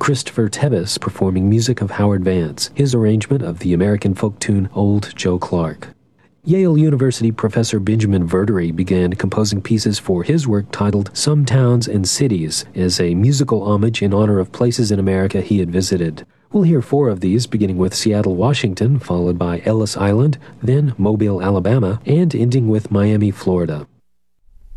Christopher Tebbis performing music of Howard Vance, his arrangement of the American folk tune Old Joe Clark. Yale University professor Benjamin Verdery began composing pieces for his work titled Some Towns and Cities as a musical homage in honor of places in America he had visited. We'll hear 4 of these, beginning with Seattle, Washington, followed by Ellis Island, then Mobile, Alabama, and ending with Miami, Florida.